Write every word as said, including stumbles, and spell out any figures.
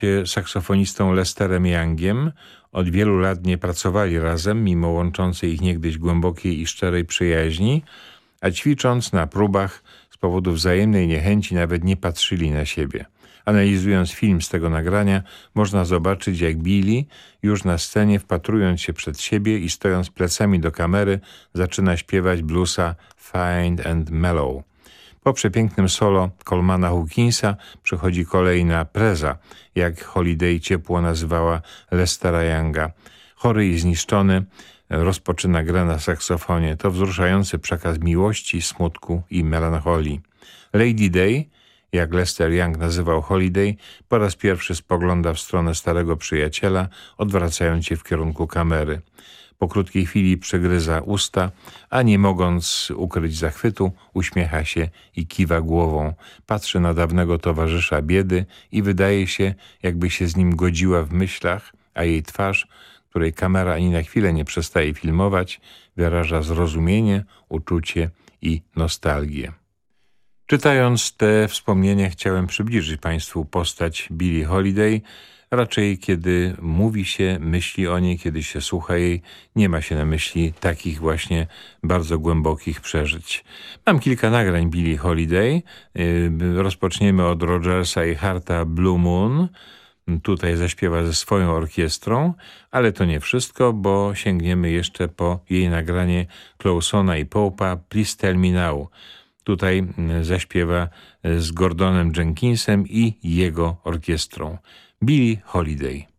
saksofonistą Lesterem Youngiem. Od wielu lat nie pracowali razem, mimo łączącej ich niegdyś głębokiej i szczerej przyjaźni, a ćwicząc na próbach z powodu wzajemnej niechęci nawet nie patrzyli na siebie. Analizując film z tego nagrania, można zobaczyć, jak Billy już na scenie, wpatrując się przed siebie i stojąc plecami do kamery, zaczyna śpiewać bluesa Fine and Mellow. Po przepięknym solo Colemana Hawkinsa przychodzi kolej na preza, jak Holiday ciepło nazywała Lestera Younga. Chory i zniszczony rozpoczyna grę na saksofonie. To wzruszający przekaz miłości, smutku i melancholii. Lady Day, jak Lester Young nazywał Holiday, po raz pierwszy spogląda w stronę starego przyjaciela, odwracając się w kierunku kamery. Po krótkiej chwili przegryza usta, a nie mogąc ukryć zachwytu, uśmiecha się i kiwa głową. Patrzy na dawnego towarzysza biedy i wydaje się, jakby się z nim godziła w myślach, a jej twarz, której kamera ani na chwilę nie przestaje filmować, wyraża zrozumienie, uczucie i nostalgię. Czytając te wspomnienia, chciałem przybliżyć Państwu postać Billie Holiday. Raczej kiedy mówi się, myśli o niej, kiedy się słucha jej, nie ma się na myśli takich właśnie bardzo głębokich przeżyć. Mam kilka nagrań Billie Holiday. Rozpoczniemy od Rogersa i Harta Blue Moon. Tutaj zaśpiewa ze swoją orkiestrą, ale to nie wszystko, bo sięgniemy jeszcze po jej nagranie Clausona i Pope'a Please Tell Me Now. Tutaj zaśpiewa z Gordonem Jenkinsem i jego orkiestrą. Billie Holiday.